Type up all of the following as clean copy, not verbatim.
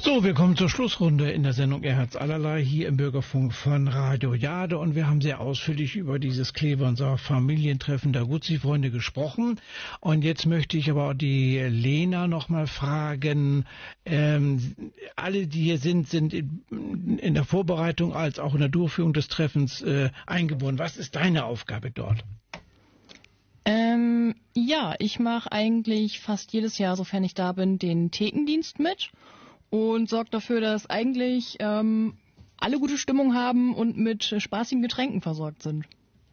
So, wir kommen zur Schlussrunde in der Sendung Ihr Herz allerlei hier im Bürgerfunk von Radio Jade und wir haben sehr ausführlich über dieses Klevernser Familientreffen der Gutzi-Freunde gesprochen und jetzt möchte ich aber die Lena noch mal fragen, alle, die hier sind in der Vorbereitung als auch in der Durchführung des Treffens eingebunden. Was ist deine Aufgabe dort? Ja, ich mache eigentlich fast jedes Jahr, sofern ich da bin, den Thekendienst mit und sorge dafür, dass eigentlich alle gute Stimmung haben und mit spaßigen Getränken versorgt sind.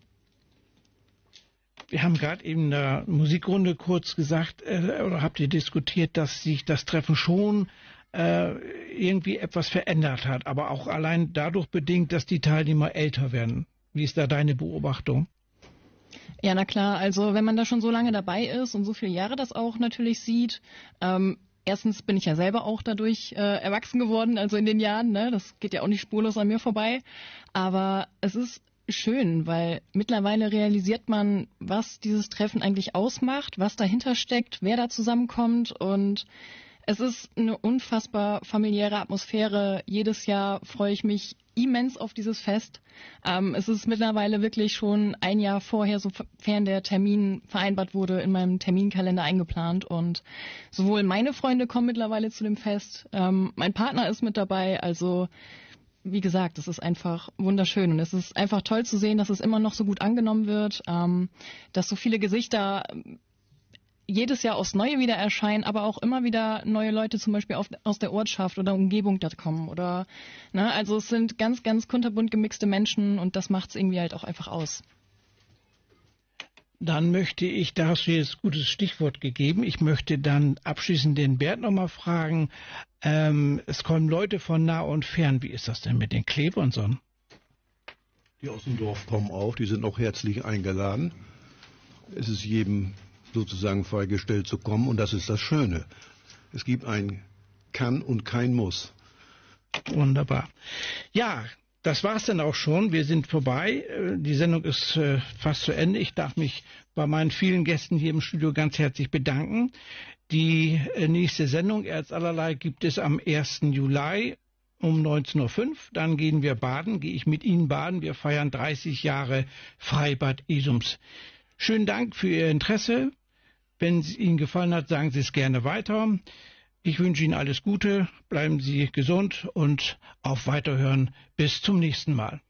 Wir haben gerade eben in der Musikrunde kurz gesagt, oder habt ihr diskutiert, dass sich das Treffen schon irgendwie etwas verändert hat, aber auch allein dadurch bedingt, dass die Teilnehmer älter werden. Wie ist da deine Beobachtung? Ja, na klar, also wenn man da schon so lange dabei ist und so viele Jahre das auch natürlich sieht, erstens bin ich ja selber auch dadurch erwachsen geworden, also in den Jahren, ne? Das geht ja auch nicht spurlos an mir vorbei, aber es ist schön, weil mittlerweile realisiert man, was dieses Treffen eigentlich ausmacht, was dahinter steckt, wer da zusammenkommt und es ist eine unfassbar familiäre Atmosphäre. Jedes Jahr freue ich mich immens auf dieses Fest. Es ist mittlerweile wirklich schon ein Jahr vorher, sofern der Termin vereinbart wurde, in meinem Terminkalender eingeplant. Und sowohl meine Freunde kommen mittlerweile zu dem Fest, mein Partner ist mit dabei. Also wie gesagt, es ist einfach wunderschön. Und es ist einfach toll zu sehen, dass es immer noch so gut angenommen wird, dass so viele Gesichter jedes Jahr aufs Neue wieder erscheinen, aber auch immer wieder neue Leute zum Beispiel aus der Ortschaft oder Umgebung da kommen. Oder, ne, also es sind ganz, ganz kunterbunt gemixte Menschen und das macht es irgendwie halt auch einfach aus. Dann da hast du jetzt ein gutes Stichwort gegeben, ich möchte dann abschließend den Bert nochmal fragen, es kommen Leute von nah und fern, wie ist das denn mit den Klevernern? Die aus dem Dorf kommen auch, die sind auch herzlich eingeladen. Es ist jedem sozusagen freigestellt zu kommen und das ist das Schöne. Es gibt ein Kann und kein Muss. Wunderbar. Ja, das war's dann auch schon. Wir sind vorbei. Die Sendung ist fast zu Ende. Ich darf mich bei meinen vielen Gästen hier im Studio ganz herzlich bedanken. Die nächste Sendung Erz allerlei gibt es am 1. Juli um 19:05 Uhr. Dann gehen wir baden, gehe ich mit Ihnen baden. Wir feiern 30 Jahre Freibad Isums. Schönen Dank für Ihr Interesse. Wenn es Ihnen gefallen hat, sagen Sie es gerne weiter. Ich wünsche Ihnen alles Gute, bleiben Sie gesund und auf Weiterhören. Bis zum nächsten Mal.